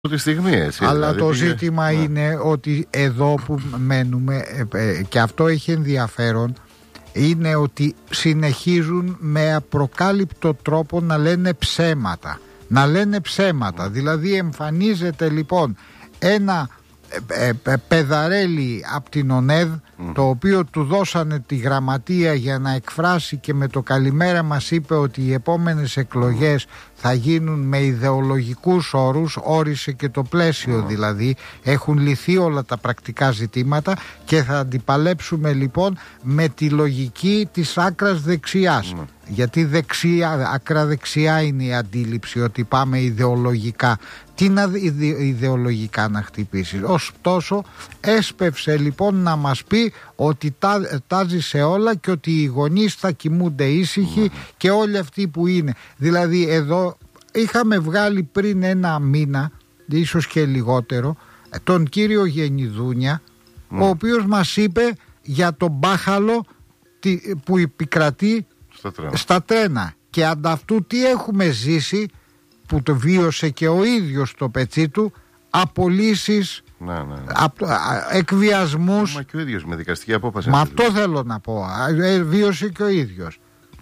τη στιγμή, έτσι, αλλά δηλαδή, το ζήτημα είναι ότι εδώ που μένουμε, και αυτό έχει ενδιαφέρον, είναι ότι συνεχίζουν με απροκάλυπτο τρόπο να λένε ψέματα. Δηλαδή εμφανίζεται λοιπόν ένα παιδαρέλι από την ΟΝΕΔ, το οποίο του δώσανε τη γραμματεία για να εκφράσει, και με το καλημέρα μας είπε ότι οι επόμενες εκλογές θα γίνουν με ιδεολογικούς όρους, όρισε και το πλαίσιο, δηλαδή έχουν λυθεί όλα τα πρακτικά ζητήματα και θα αντιπαλέψουμε λοιπόν με τη λογική της άκρας δεξιάς. Γιατί άκρα δεξιά είναι η αντίληψη ότι πάμε ιδεολογικά. Τι να ιδεολογικά να χτυπήσεις? Ωστόσο έσπευσε λοιπόν να μας πει ότι τάζει σε όλα και ότι οι γονείς θα κοιμούνται ήσυχοι και όλοι αυτοί που είναι. Δηλαδή εδώ είχαμε βγάλει πριν ένα μήνα, ίσως και λιγότερο, τον κύριο Γενιδούνια, ο οποίος μας είπε για τον μπάχαλο που επικρατεί στα τρένα. Και ανταυτού τι έχουμε ζήσει, που το βίωσε και ο ίδιος στο πετσί του, απολύσεις, εκβιασμούς. Μα και ο ίδιος με δικαστική απόφαση. Μα αυτό θέλω να πω, βίωσε και ο ίδιος.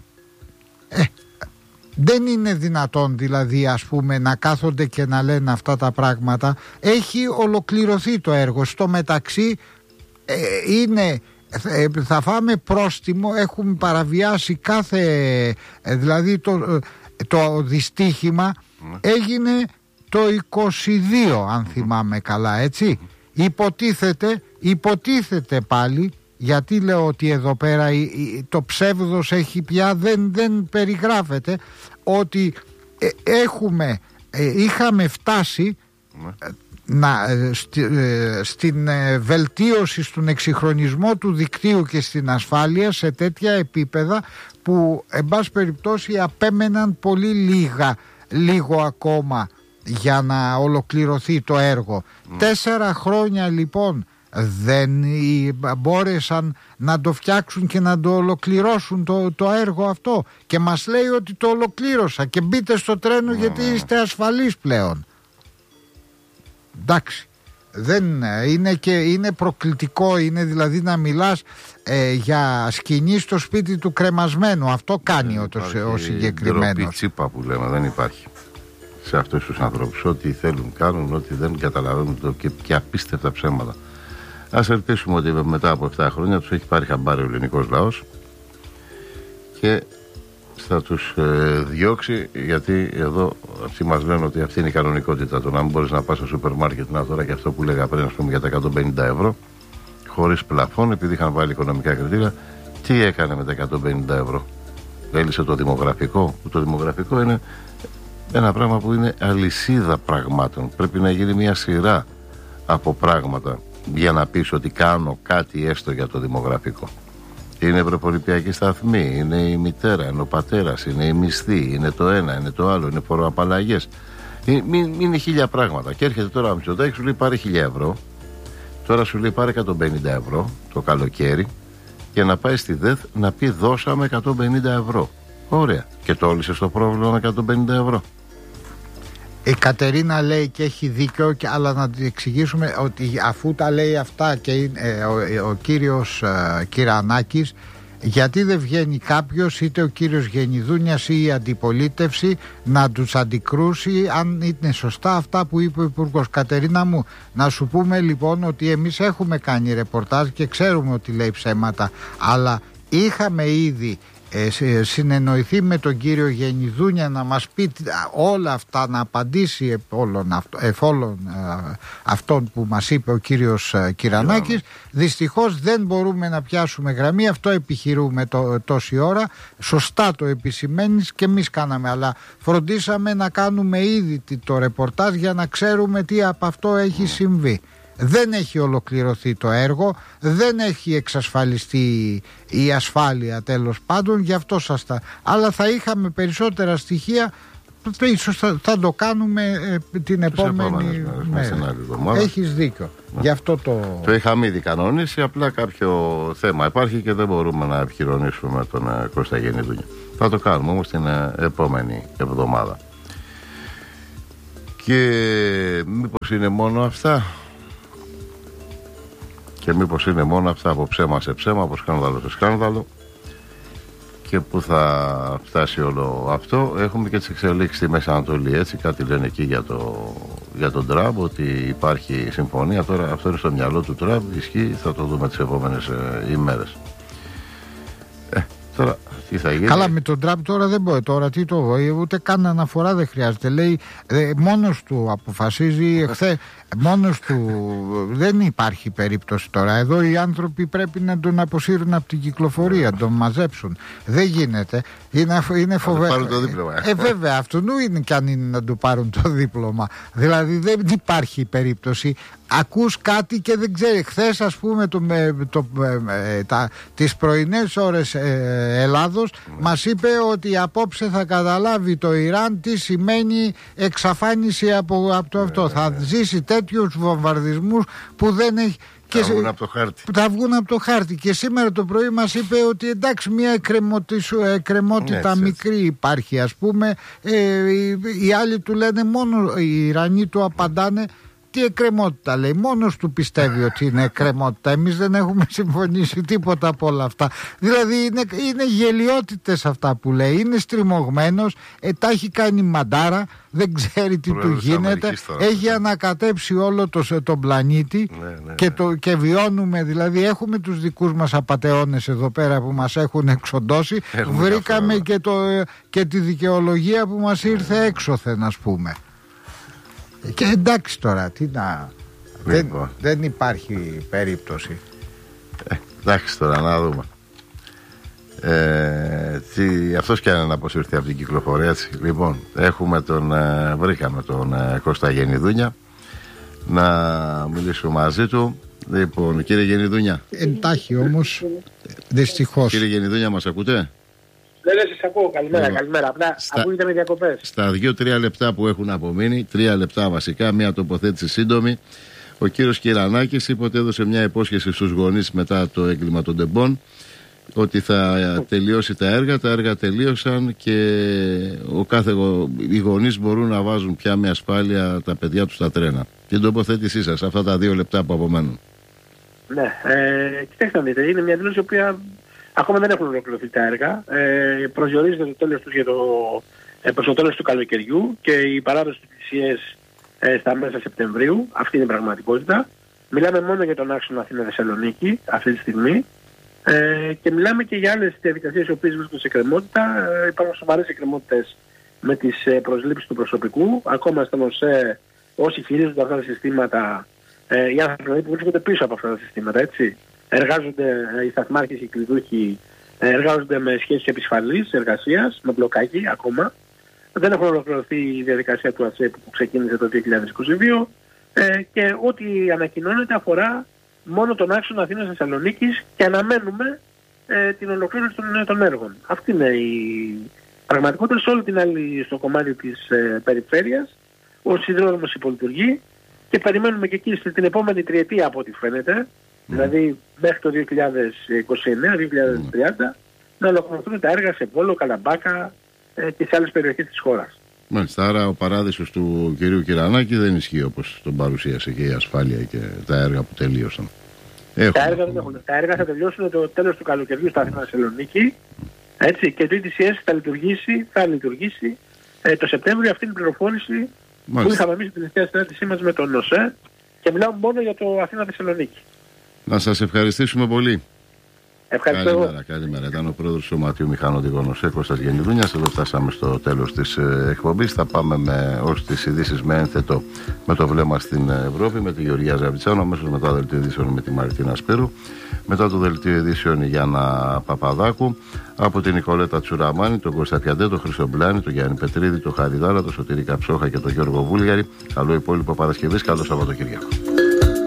Δεν είναι δυνατόν δηλαδή, ας πούμε, να κάθονται και να λένε αυτά τα πράγματα. Έχει ολοκληρωθεί το έργο. Στο μεταξύ θα φάμε πρόστιμο, έχουμε παραβιάσει κάθε, δηλαδή το δυστύχημα έγινε το 22, αν θυμάμαι καλά, έτσι. Υποτίθεται πάλι, γιατί λέω ότι εδώ πέρα το ψεύδος έχει πια, δεν περιγράφεται, ότι είχαμε φτάσει στην βελτίωση, στον εξυγχρονισμό του δικτύου και στην ασφάλεια σε τέτοια επίπεδα που εν πάση περιπτώσει απέμεναν πολύ λίγο ακόμα για να ολοκληρωθεί το έργο. 4 χρόνια λοιπόν δεν μπόρεσαν να το φτιάξουν και να το ολοκληρώσουν το έργο αυτό, και μας λέει ότι το ολοκλήρωσα και μπείτε στο τρένο γιατί είστε ασφαλείς πλέον. Εντάξει, δεν είναι, και είναι προκλητικό, είναι δηλαδή να μιλάς για σκηνή στο σπίτι του κρεμασμένου. Αυτό κάνει ο συγκεκριμένος. Ντροπή τσίπα που λέμε, δεν υπάρχει σε αυτούς τους ανθρώπους. Ό,τι θέλουν κάνουν, ό,τι δεν καταλαβαίνουν, και απίστευτα ψέματα. Ας ελπίσουμε ότι μετά από 7 χρόνια τους έχει πάρει χαμπάρι ο ελληνικός λαός και θα τους διώξει, γιατί εδώ αυτοί μας λένε ότι αυτή είναι η κανονικότητα. Το να μην μπορείς να πας στο σούπερ μάρκετ, να τώρα και αυτό που λέγα πριν, ας πούμε, για τα 150 ευρώ χωρίς πλαφόν, επειδή είχαν βάλει οικονομικά κριτήρια. Τι έκανε με τα 150 ευρώ? Έλυσε το δημογραφικό? Το δημογραφικό είναι ένα πράγμα που είναι αλυσίδα πραγμάτων. Πρέπει να γίνει μια σειρά από πράγματα για να πεις ότι κάνω κάτι έστω για το δημογραφικό. Είναι προπολιτιακή σταθμή, είναι η μητέρα, είναι ο πατέρας, είναι η μισθή, είναι το ένα, είναι το άλλο, είναι φοροαπαλλαγές. Είναι 1000 πράγματα. Και έρχεται τώρα ο Μητσοτάκης, σου λέει πάρε 1000 ευρώ, τώρα σου λέει πάρε 150 ευρώ το καλοκαίρι, και να πάει στη ΔΕΘ να πει δώσαμε 150 ευρώ. Ωραία. Και το όλησε το πρόβλημα με 150 ευρώ. Η Κατερίνα λέει, και έχει δίκιο, αλλά να την εξηγήσουμε ότι αφού τα λέει αυτά και ο κύριος Κυρανάκης, γιατί δεν βγαίνει κάποιος, είτε ο κύριος Γενιδούνιας ή η αντιπολίτευση, να τους αντικρούσει αν είναι σωστά αυτά που είπε ο Υπουργός. Κατερίνα μου, να σου πούμε λοιπόν ότι εμείς έχουμε κάνει ρεπορτάζ και ξέρουμε ότι λέει ψέματα, αλλά είχαμε ήδη συνεννοηθεί με τον κύριο Γενιδούνια να μας πει όλα αυτά, να απαντήσει εφόλων αυτόν που μας είπε ο κύριος Κυρανάκης. Δυστυχώς δεν μπορούμε να πιάσουμε γραμμή, αυτό επιχειρούμε τόση ώρα. Σωστά το επισημαίνεις και εμείς κάναμε, αλλά φροντίσαμε να κάνουμε ήδη το ρεπορτάζ για να ξέρουμε τι από αυτό έχει συμβεί. Δεν έχει ολοκληρωθεί το έργο, δεν έχει εξασφαλιστεί η ασφάλεια τέλος πάντων, γι' αυτό σας τα... Αλλά θα είχαμε περισσότερα στοιχεία, ίσως θα το κάνουμε την επόμενη μέρα. Έχεις δίκιο. Γι' αυτό το είχαμε ήδη κανονίσει, απλά κάποιο θέμα υπάρχει και δεν μπορούμε να επικοινωνήσουμε με τον Κώστα Γενιδούνια. Θα το κάνουμε όμως την επόμενη εβδομάδα. Και μήπως είναι μόνο αυτά? Και μήπως είναι μόνο αυτά, από ψέμα σε ψέμα, από σκάνδαλο σε σκάνδαλο? Και που θα φτάσει όλο αυτό? Έχουμε και τις εξελίξεις στη Μέση Ανατολή, έτσι. Κάτι λένε εκεί για τον Τραμπ, ότι υπάρχει συμφωνία. Τώρα αυτό είναι στο μυαλό του Τραμπ, ισχύει, θα το δούμε τις επόμενες ημέρες. Τώρα τι θα γίνει? Καλά, με τον Τραμπ τώρα δεν μπορεί. Τώρα τι ούτε καν αναφορά δεν χρειάζεται. Λέει μόνος του αποφασίζει. Μόνος του δεν υπάρχει περίπτωση τώρα. Εδώ οι άνθρωποι πρέπει να τον αποσύρουν από την κυκλοφορία, να τον μαζέψουν. Δεν γίνεται. Είναι φοβερό. Πάρουν το δίπλωμα. Βέβαια, αυτού είναι κι αν είναι να του πάρουν το δίπλωμα. Δηλαδή δεν υπάρχει περίπτωση. Ακούς κάτι και δεν ξέρει. Χθες, ας πούμε, τις πρωινές ώρες Ελλάδος μας είπε ότι απόψε θα καταλάβει το Ιράν τι σημαίνει εξαφάνιση από το αυτό. Θα ζήσει τέτοιους βομβαρδισμούς που δεν έχει. Θα βγουν από το χάρτη. Θα βγουν από το χάρτη. Και σήμερα το πρωί μας είπε ότι εντάξει, μια εκκρεμότητα μικρή υπάρχει, ας πούμε. Οι άλλοι του λένε, μόνο οι Ιρανοί του απαντάνε. Τι εκκρεμότητα λέει, μόνος του πιστεύει ότι είναι εκκρεμότητα. Εμείς δεν έχουμε συμφωνήσει τίποτα από όλα αυτά. Δηλαδή είναι γελιότητες αυτά που λέει. Είναι στριμωγμένος, τα έχει κάνει μαντάρα, δεν ξέρει τι του γίνεται. Έχει ανακατέψει όλο τον πλανήτη και βιώνουμε, δηλαδή έχουμε τους δικούς μας απατεώνες εδώ πέρα που μας έχουν εξοντώσει. Βρήκαμε και τη δικαιολογία που μας ήρθε έξωθεν, ας πούμε. Και εντάξει τώρα, τι να. Δεν υπάρχει περίπτωση. Εντάξει τώρα, να δούμε. Αυτός κι αν να αποσυρθεί από την κυκλοφορία. Λοιπόν, βρήκαμε τον Κώστα Γενιδούνια να μιλήσουμε μαζί του. Λοιπόν, κύριε Γενιδούνια. Εντάχει όμως, δυστυχώς. Κύριε Γενιδούνια, μας ακούτε? Δεν σας ακούω. Καλημέρα. Απλά ακούγεται με διακοπές. Στα 2-3 λεπτά που έχουν απομείνει, 3 λεπτά βασικά, μια τοποθέτηση σύντομη. Ο κύριος Κυρανάκης είπε ότι έδωσε μια υπόσχεση στους γονείς μετά το έγκλημα των Ντεμπών ότι θα τελειώσει τα έργα. Τα έργα τελείωσαν και οι γονείς μπορούν να βάζουν πια με ασφάλεια τα παιδιά τους στα τρένα. Την τοποθέτησή σας, αυτά τα 2 λεπτά που απομένουν. Ναι, κοιτάξτε να δείτε, είναι μια δήλωση η οποία ακόμα δεν έχουν ολοκληρωθεί τα έργα. Προσδιορίζεται το τέλος τους προς το τέλος του καλοκαιριού και η παράδοση της θυσίες στα μέσα Σεπτεμβρίου. Αυτή είναι η πραγματικότητα. Μιλάμε μόνο για τον άξονα Αθήνα-Θεσσαλονίκη αυτή τη στιγμή. Και μιλάμε και για άλλες διαδικασίες οι οποίες βρίσκονται σε εκκρεμότητα. Υπάρχουν σοβαρές εκκρεμότητες με τις προσλήψεις του προσωπικού. Ακόμα στον ΟΣΕ, όσοι χειρίζονται αυτά τα συστήματα, οι άνθρωποι που βρίσκονται πίσω από αυτά τα συστήματα, έτσι. Εργάζονται οι σταθμάρχες και οι κλειδούχοι, εργάζονται με σχέσεις επισφαλής εργασίας, με μπλοκάκι ακόμα. Δεν έχουν ολοκληρωθεί η διαδικασία του ΑΣΕΠ που ξεκίνησε το 2022 και ό,τι ανακοινώνεται αφορά μόνο τον άξονα Αθήνας-Θεσσαλονίκης και αναμένουμε την ολοκλήρωση των έργων. Αυτή είναι η πραγματικότητα. Σε όλη την άλλη, στο κομμάτι της περιφέρειας, ο σιδηρόδρομος υπολειτουργεί και περιμένουμε και εκεί την επόμενη τριετία από ό,τι φαίνεται, δηλαδή μέχρι το 2029-2030, να ολοκληρωθούν τα έργα σε Βόλο, Καλαμπάκα και σε άλλες περιοχές της χώρας. Μάλιστα, άρα ο παράδεισος του κυρίου Κυρανάκη δεν ισχύει όπως τον παρουσίασε και η ασφάλεια και τα έργα που τελείωσαν. Τα έργα δεν έχουν. Τα έργα θα τελειώσουν το τέλος του καλοκαιριού στα Θεσσαλονίκη, έτσι, και το ETCS θα λειτουργήσει το Σεπτέμβριο. Αυτή είναι η πληροφόρηση που είχαμε εμείς την τελευταία συνάντησή μας με τον ΟΣΕ και μιλάμε μόνο για το Αθήνα-Θεσσαλονίκη. Να σας ευχαριστήσουμε πολύ. Ευχαριστώ. Καλημέρα. Ήταν ο πρόεδρος του Σωματείου Μηχανοδηγών ΟΣΕ, Κώστας Γενιδούνιας. Εδώ φτάσαμε στο τέλος της εκπομπής. Θα πάμε ως τις ειδήσεις με ένθετο με το βλέμμα στην Ευρώπη, με τη Γεωργία Ζαβιτσάνο, αμέσως μετά το δελτίο ειδήσεων με τη Μαρτίνα Σπύρου, μετά το δελτίο ειδήσεων η Γιάννα Παπαδάκου, από την Νικολέτα Τσουραμάνη, τον Κώστα Πιαντέ, τον Χρήστο Μπλάνη, τον Γιάννη Πετρίδη, τον Χαριδάρα, τον Σωτήρη Καψόχα και τον Γιώργο Βούλγαρη. Καλό υπόλοιπο Παρασκευής, καλό Σαββατοκύριακο.